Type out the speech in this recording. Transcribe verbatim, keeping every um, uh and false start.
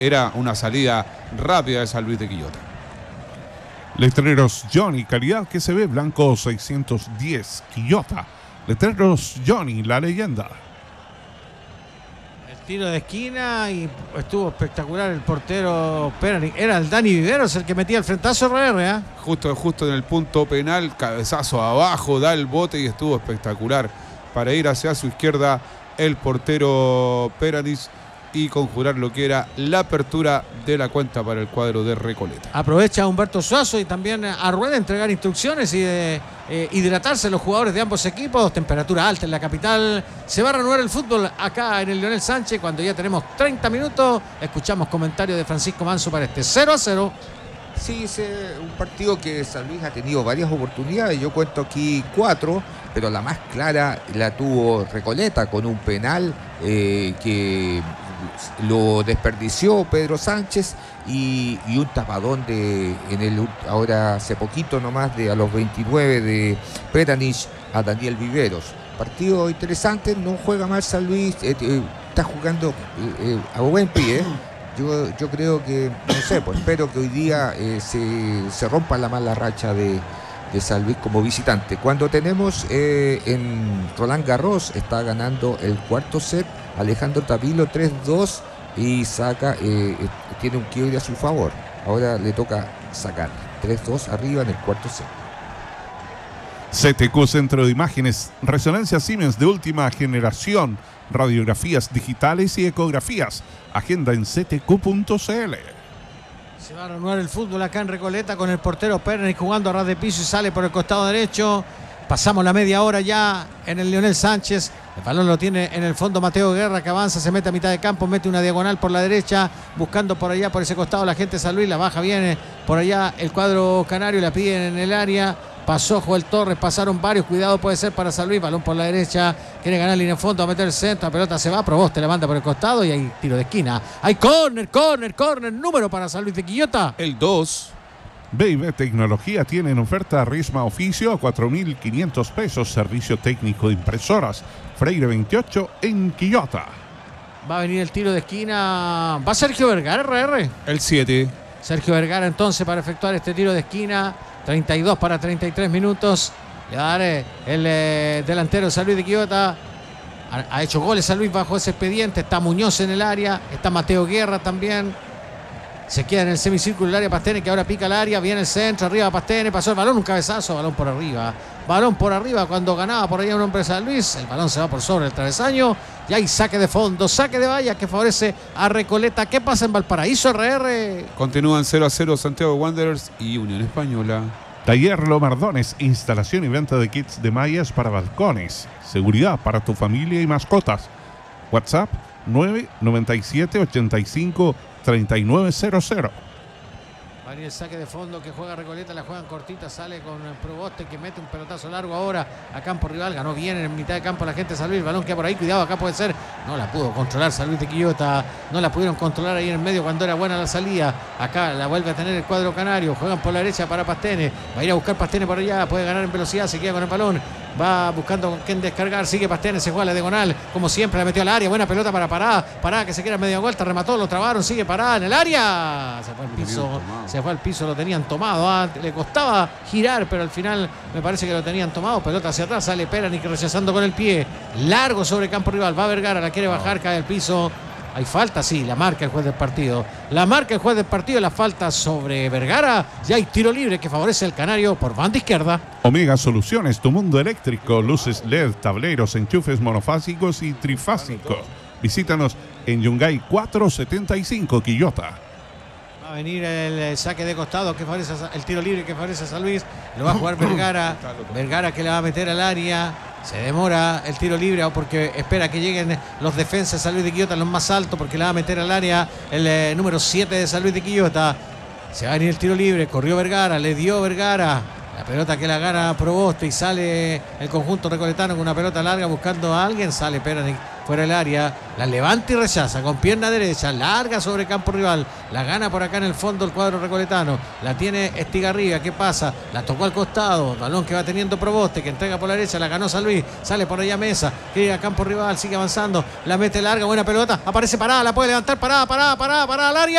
era una salida rápida de San Luis de Quillota. Letreros Johnny, calidad que se ve, blanco seiscientos diez, Quillota. Letreros Johnny, la leyenda. El tiro de esquina y estuvo espectacular el portero Peranic. Era el Dani Viveros el que metía el frentazo R R, ¿eh? Justo, justo en el punto penal, cabezazo abajo, da el bote y estuvo espectacular para ir hacia su izquierda el portero Peranic y conjurar lo que era la apertura de la cuenta para el cuadro de Recoleta. Aprovecha a Humberto Suazo y también a Rueda entregar instrucciones y de eh, hidratarse los jugadores de ambos equipos. Temperatura alta en la capital. Se va a reanudar el fútbol acá en el Leonel Sánchez cuando ya tenemos treinta minutos. Escuchamos comentarios de Francisco Manso para este cero a cero. Sí, es un partido que San Luis ha tenido varias oportunidades. Yo cuento aquí cuatro, pero la más clara la tuvo Recoleta con un penal eh, que lo desperdició Pedro Sánchez y, y un tapadón de en el ahora hace poquito nomás de a los veintinueve de Peranic a Daniel Viveros. Partido interesante, no juega mal San Luis, eh, eh, está jugando eh, a buen pie. Yo, yo creo que, no sé, pues espero que hoy día eh, se, se rompa la mala racha de, de San Luis como visitante. Cuando tenemos eh, en Roland Garros, está ganando el cuarto set Alejandro Tavilo tres dos y saca, eh, tiene un quiebre a su favor. Ahora le toca sacar tres dos arriba en el cuarto set. C T Q Centro de Imágenes, resonancia Siemens de última generación, radiografías digitales y ecografías. Agenda en c t q punto c l. Se va a reanudar el fútbol acá en Recoleta con el portero Pernic jugando a ras de piso y sale por el costado derecho. Pasamos la media hora ya en el Leonel Sánchez. El balón lo tiene en el fondo Mateo Guerra, que avanza, se mete a mitad de campo, mete una diagonal por la derecha, buscando por allá, por ese costado la gente de San Luis, la baja, viene por allá el cuadro canario, la piden en el área. Pasó Joel Torres, pasaron varios, cuidado puede ser para San Luis, balón por la derecha, quiere ganar línea de fondo, a meter el centro, la pelota se va, Proboste la manda por el costado y hay tiro de esquina. Hay córner, córner, córner, número para San Luis de Quillota. El dos. B y B Tecnología tienen oferta Risma Oficio a cuatro mil quinientos pesos, servicio técnico de impresoras, Freire veintiocho en Quillota. Va a venir el tiro de esquina, va Sergio Vergara, R R. El siete. Sergio Vergara entonces para efectuar este tiro de esquina. treinta y dos para treinta y tres minutos. Le daré el eh, delantero de San Luis de Quillota. Ha, ha hecho goles San Luis bajo ese expediente. Está Muñoz en el área. Está Mateo Guerra también. Se queda en el semicírculo del área Pastene, que ahora pica el área. Viene el centro, arriba Pastene. Pasó el balón, un cabezazo, balón por arriba. Balón por arriba cuando ganaba por allá un hombre de San Luis. El balón se va por sobre el travesaño. Y hay saque de fondo, saque de valla que favorece a Recoleta. ¿Qué pasa en Valparaíso, R R? Continúan cero a cero Santiago Wanderers y Unión Española. Taller Lomardones, instalación y venta de kits de mallas para balcones. Seguridad para tu familia y mascotas. WhatsApp nueve noventa y siete ochenta y cinco treinta y nueve cero cero. Va a venir el saque de fondo que juega Recoleta, la juegan cortita, sale con el Proboste que mete un pelotazo largo ahora a campo rival, ganó bien en mitad de campo la gente de San Luis, el balón queda por ahí, cuidado, acá puede ser, no la pudo controlar San Luis de Quillota, no la pudieron controlar ahí en el medio cuando era buena la salida, acá la vuelve a tener el cuadro canario, juegan por la derecha para Pastene, va a ir a buscar Pastene por allá, puede ganar en velocidad, se queda con el balón, va buscando con quién descargar, sigue Pastene, se juega la diagonal, como siempre la metió al área, buena pelota para Pará, Pará que se queda media vuelta, remató, lo trabaron, sigue Pará en el área, se fue al piso, se fue al piso, lo tenían tomado, ¿ah? Le costaba girar, pero al final me parece que lo tenían tomado, pelota hacia atrás, sale Peranic rechazando con el pie, largo sobre campo rival, va Vergara, la quiere bajar, cae al piso. Hay falta, sí, la marca el juez del partido. La marca el juez del partido, la falta sobre Vergara. Ya hay tiro libre que favorece al canario por banda izquierda. Omega Soluciones, tu mundo eléctrico, luces L E D, tableros, enchufes monofásicos y trifásicos. Visítanos en Yungay cuatrocientos setenta y cinco, Quillota. Va a venir el saque de costado que favorece a, el tiro libre que favorece a San Luis. Lo va a jugar Vergara. Vergara que le va a meter al área. Se demora el tiro libre porque espera que lleguen los defensas de San Luis de Quillota, los más altos, porque le va a meter al área el eh, número siete de San Luis de Quillota. Se va a venir el tiro libre, corrió Vergara, le dio Vergara. La pelota que la gana Proboste y sale el conjunto recoletano con una pelota larga buscando a alguien. Sale Peranic fuera del área, la levanta y rechaza con pierna derecha, larga sobre campo rival. La gana por acá en el fondo el cuadro recoletano. La tiene Estigarribia, ¿qué pasa? La tocó al costado, balón que va teniendo Proboste, que entrega por la derecha, la ganó San Luis. Sale por allá Mesa, que llega a campo rival, sigue avanzando, la mete larga, buena pelota, aparece parada, la puede levantar, parada, parada, parada, parada al área.